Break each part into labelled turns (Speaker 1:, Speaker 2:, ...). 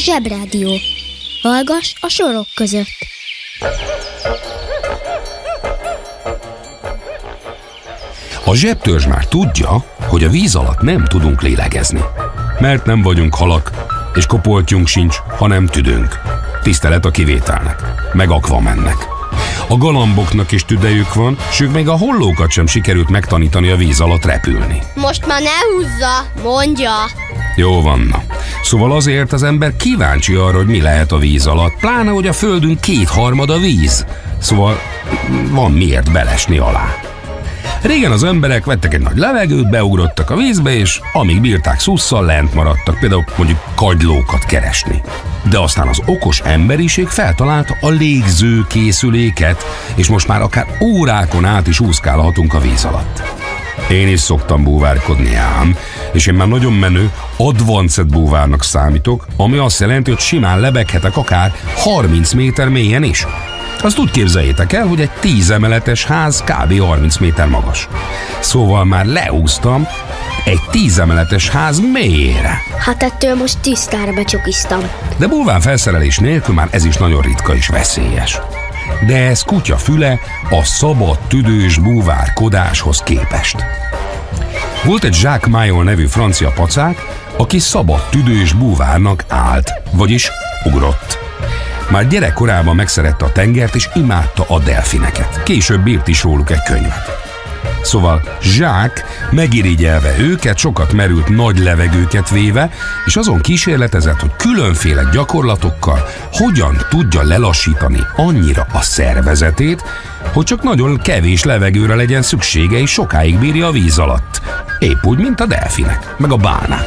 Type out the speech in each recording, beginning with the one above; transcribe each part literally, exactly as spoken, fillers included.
Speaker 1: Zsebrádió. Hallgass a sorok között.
Speaker 2: A zsebtörzs már tudja, hogy a víz alatt nem tudunk lélegezni. Mert nem vagyunk halak, és kopoltyunk sincs, hanem tüdőnk. Tisztelet a kivételnek, meg Aquamannek. A galamboknak is tüdejük van, s ők még a hollókat sem sikerült megtanítani a víz alatt repülni.
Speaker 1: Most már ne húzza, mondja!
Speaker 2: Jó van, na. Szóval azért az ember kíváncsi arra, hogy mi lehet a víz alatt, pláne, hogy a földünk kétharmada víz. Szóval van miért belesni alá. Régen az emberek vettek egy nagy levegőt, beugrottak a vízbe, és amíg bírták szusszal, lent maradtak, például mondjuk kagylókat keresni. De aztán az okos emberiség feltalálta a légzőkészüléket, és most már akár órákon át is úszkálhatunk a víz alatt. Én is szoktam búvárkodni ám, és én már nagyon menő advanced búvárnak számítok, ami azt jelenti, hogy simán lebeghetek akár harminc méter mélyen is. Azt úgy képzeljétek el, hogy egy tíz emeletes ház kb. harminc méter magas. Szóval már leúsztam egy tíz emeletes ház mélyére.
Speaker 1: Hát ettől most tisztára becsokiztam.
Speaker 2: De bulván felszerelés nélkül már ez is nagyon ritka és veszélyes. De ez kutya füle a szabad tüdős búvárkodáshoz képest. Volt egy Jacques Mayol nevű francia pacák, aki szabad tüdős búvárnak állt, vagyis ugrott. Már gyerekkorában megszerette a tengert és imádta a delfineket. Később írt is róluk egy könyvet. Szóval Jacques megirigyelve őket, sokat merült nagy levegőket véve, és azon kísérletezett, hogy különféle gyakorlatokkal hogyan tudja lelassítani annyira a szervezetét, hogy csak nagyon kevés levegőre legyen szüksége, és sokáig bírja a víz alatt. Épp úgy, mint a delfinek, meg a bálnák.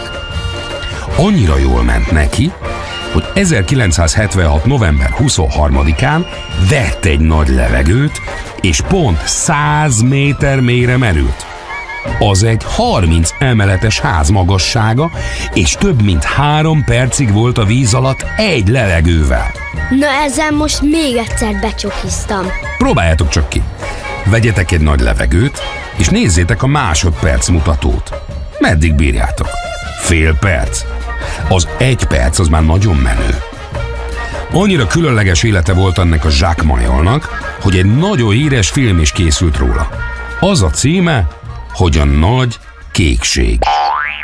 Speaker 2: Annyira jól ment neki, hogy ezerkilencszázhetvenhat november huszonharmadikán vett egy nagy levegőt, és pont száz méter mélyre merült. Az egy harminc emeletes ház magassága, és több mint három percig volt a víz alatt egy levegővel.
Speaker 1: Na ezzel most még egyszer becsokiztam.
Speaker 2: Próbáljátok csak ki. Vegyetek egy nagy levegőt, és nézzétek a másodperc mutatót. Meddig bírjátok? Fél perc? Az egy perc az már nagyon menő. Annyira különleges élete volt ennek a Jacques Mayolnak, hogy egy nagyon híres film is készült róla. Az a címe, hogy a Nagy Kékség.